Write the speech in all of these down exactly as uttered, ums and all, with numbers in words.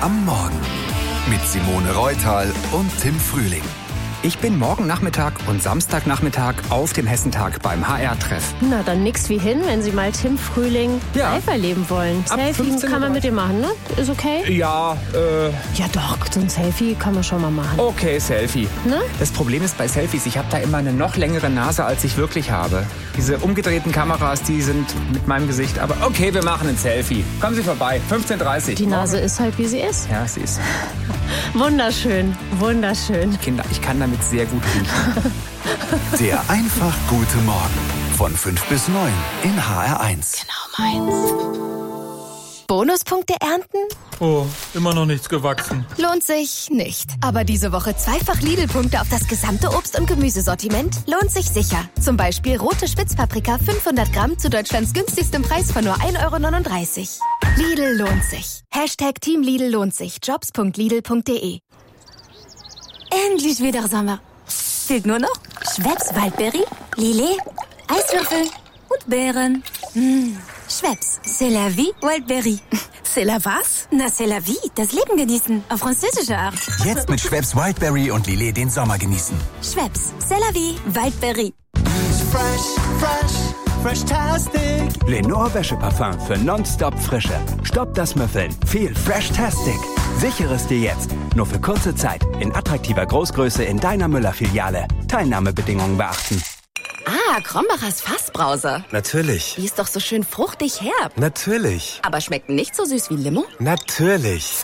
am Morgen mit Simone Reutal und Tim Frühling. Ich bin morgen Nachmittag und Samstagnachmittag auf dem Hessentag beim H R-Treff. Na, dann nix wie hin, wenn Sie mal Tim Frühling Ja. live erleben wollen. Ab Selfie fünfzehn Uhr kann man mit dem machen, ne? Ist okay? Ja, äh, Ja doch, so ein Selfie kann man schon mal machen. okay, Selfie. Ne? Das Problem ist bei Selfies, ich habe da immer eine noch längere Nase, als ich wirklich habe. Diese umgedrehten Kameras, die sind mit meinem Gesicht. Aber okay, wir machen ein Selfie. Kommen Sie vorbei, fünfzehn Uhr dreißig. Die Nase ist halt, wie sie ist. Ja, sie ist. Wunderschön, wunderschön. Kinder, ich kann damit sehr gut riechen. Der einfach gute Morgen von fünf bis neun in H R eins. Genau meins. Bonuspunkte ernten? Oh, immer noch nichts gewachsen. Lohnt sich nicht. Aber diese Woche zweifach Lidl-Punkte auf das gesamte Obst- und Gemüsesortiment lohnt sich sicher. Zum Beispiel rote Spitzpaprika fünfhundert Gramm zu Deutschlands günstigstem Preis von nur ein Euro neununddreißig. Lidl lohnt sich. Hashtag Team Lidl lohnt sich. Jobs punkt lidl punkt de. Endlich wieder Sommer. Fehlt nur noch Schweppes Waldbeere, Lillet, Eiswürfel und Beeren. Mmh. Schweppes, c'est la vie, Wildberry. C'est la was? Na, c'est la vie, das Leben genießen, auf französische Art. Jetzt mit Schweppes Wildberry und Lillet den Sommer genießen. Schweppes, c'est la vie, Wildberry. Fresh, fresh, fresh-tastic. Lenore Wäscheparfum für nonstop Frische. Stopp das Müffeln. Viel Fresh-tastic. Sichere es dir jetzt. Nur für kurze Zeit. In attraktiver Großgröße in deiner Müller-Filiale. Teilnahmebedingungen beachten. Ah, Krombacher Fassbrause. Natürlich. Die ist doch so schön fruchtig herb. Natürlich. Aber schmeckt nicht so süß wie Limo? Natürlich.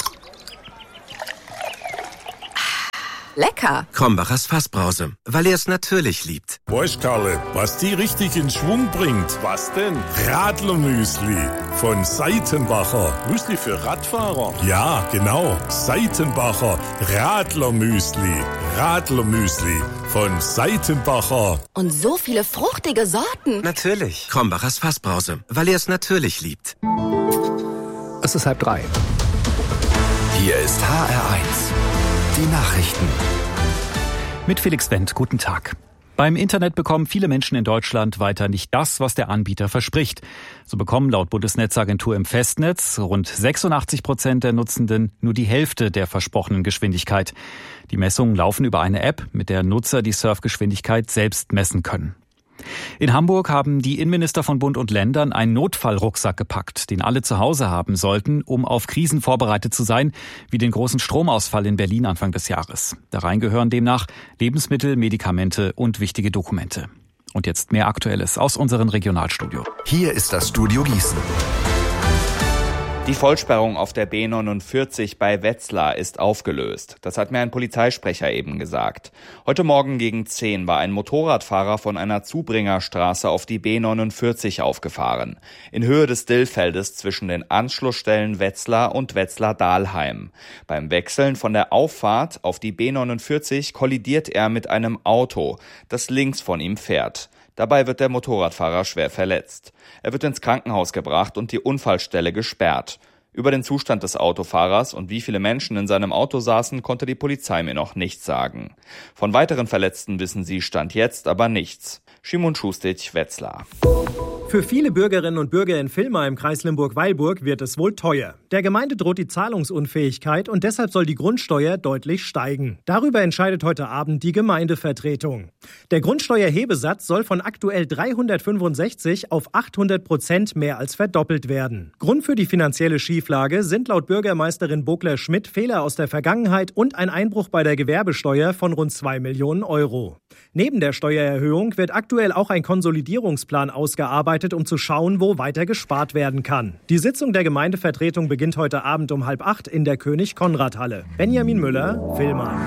Lecker. Krombachers Fassbrause, weil er es natürlich liebt. Weißt Karle, was die richtig in Schwung bringt? Was denn? Radlermüsli von Seitenbacher. Müsli für Radfahrer? Ja, genau. Seitenbacher Radlermüsli. Radlermüsli von Seitenbacher. Und so viele fruchtige Sorten. Natürlich. Krombachers Fassbrause, weil er es natürlich liebt. Es ist halb drei. Hier ist H R eins. Die Nachrichten. Mit Felix Wendt, guten Tag. Beim Internet bekommen viele Menschen in Deutschland weiter nicht das, was der Anbieter verspricht. So bekommen laut Bundesnetzagentur im Festnetz rund sechsundachtzig Prozent der Nutzenden nur die Hälfte der versprochenen Geschwindigkeit. Die Messungen laufen über eine App, mit der Nutzer die Surfgeschwindigkeit selbst messen können. In Hamburg haben die Innenminister von Bund und Ländern einen Notfallrucksack gepackt, den alle zu Hause haben sollten, um auf Krisen vorbereitet zu sein, wie den großen Stromausfall in Berlin Anfang des Jahres. Da rein gehören demnach Lebensmittel, Medikamente und wichtige Dokumente. Und jetzt mehr Aktuelles aus unserem Regionalstudio. Hier ist das Studio Gießen. Die Vollsperrung auf der B neunundvierzig bei Wetzlar ist aufgelöst. Das hat mir ein Polizeisprecher eben gesagt. Heute Morgen gegen zehn war ein Motorradfahrer von einer Zubringerstraße auf die B neunundvierzig aufgefahren. In Höhe des Dillfeldes zwischen den Anschlussstellen Wetzlar und Wetzlar-Dahlheim. Beim Wechseln von der Auffahrt auf die B neunundvierzig kollidiert er mit einem Auto, das links von ihm fährt. Dabei wird der Motorradfahrer schwer verletzt. Er wird ins Krankenhaus gebracht und die Unfallstelle gesperrt. Über den Zustand des Autofahrers und wie viele Menschen in seinem Auto saßen, konnte die Polizei mir noch nichts sagen. Von weiteren Verletzten wissen sie Stand jetzt aber nichts. Szymon Schustic, Wetzlar. Für viele Bürgerinnen und Bürger in Villmar im Kreis Limburg-Weilburg wird es wohl teuer. Der Gemeinde droht die Zahlungsunfähigkeit und deshalb soll die Grundsteuer deutlich steigen. Darüber entscheidet heute Abend die Gemeindevertretung. Der Grundsteuerhebesatz soll von aktuell dreihundertfünfundsechzig auf achthundert Prozent mehr als verdoppelt werden. Grund für die finanzielle Schieflage sind laut Bürgermeisterin Bogler-Schmidt Fehler aus der Vergangenheit und ein Einbruch bei der Gewerbesteuer von rund zwei Millionen Euro. Neben der Steuererhöhung wird aktuell auch ein Konsolidierungsplan ausgearbeitet, um zu schauen, wo weiter gespart werden kann. Die Sitzung der Gemeindevertretung beginnt heute Abend um halb acht in der König-Konrad-Halle. Benjamin Müller, Villmar.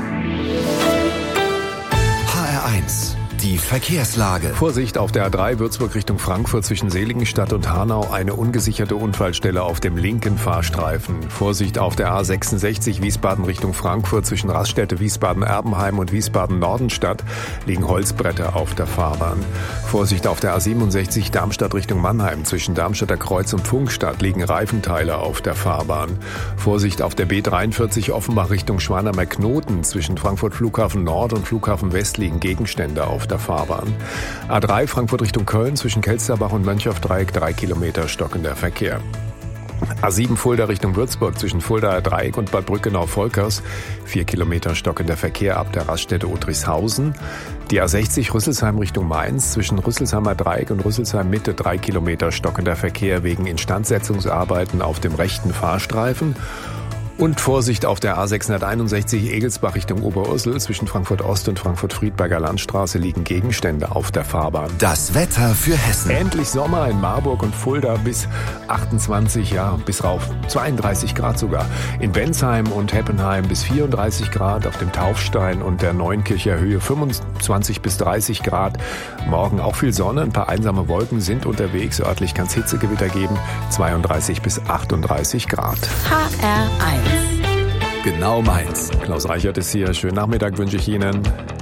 H R eins. Die Verkehrslage. Vorsicht auf der A drei Würzburg Richtung Frankfurt zwischen Seligenstadt und Hanau. Eine ungesicherte Unfallstelle auf dem linken Fahrstreifen. Vorsicht auf der A sechsundsechzig Wiesbaden Richtung Frankfurt zwischen Raststätte Wiesbaden-Erbenheim und Wiesbaden-Nordenstadt liegen Holzbretter auf der Fahrbahn. Vorsicht auf der A siebenundsechzig Darmstadt Richtung Mannheim zwischen Darmstadter Kreuz und Pfungstadt liegen Reifenteile auf der Fahrbahn. Vorsicht auf der B dreiundvierzig Offenbach Richtung Schwanermeer-Knoten zwischen Frankfurt Flughafen Nord und Flughafen West liegen Gegenstände auf der Fahrbahn. A drei Frankfurt Richtung Köln zwischen Kelsterbach und Mönchhofdreieck drei Kilometer stockender Verkehr. A sieben Fulda Richtung Würzburg zwischen Fuldaer Dreieck und Bad Brückenau-Volkers. Vier Kilometer stockender Verkehr ab der Raststätte Udrichshausen. Die A sechzig Rüsselsheim Richtung Mainz zwischen Rüsselsheimer Dreieck und Rüsselsheim Mitte drei Kilometer stockender Verkehr wegen Instandsetzungsarbeiten auf dem rechten Fahrstreifen. Und Vorsicht auf der A sechshunderteinundsechzig Egelsbach Richtung Oberursel. Zwischen Frankfurt Ost und Frankfurt-Friedberger Landstraße liegen Gegenstände auf der Fahrbahn. Das Wetter für Hessen. Endlich Sommer in Marburg und Fulda bis achtundzwanzig, ja, bis rauf zweiunddreißig Grad sogar. In Bensheim und Heppenheim bis vierunddreißig Grad. Auf dem Taufstein und der Neunkircher Höhe fünfundzwanzig bis dreißig Grad. Morgen auch viel Sonne. Ein paar einsame Wolken sind unterwegs. Örtlich kann es Hitzegewitter geben. zweiunddreißig bis achtunddreißig Grad. H R eins. Genau meins. Klaus Reichert ist hier. Schönen Nachmittag wünsche ich Ihnen.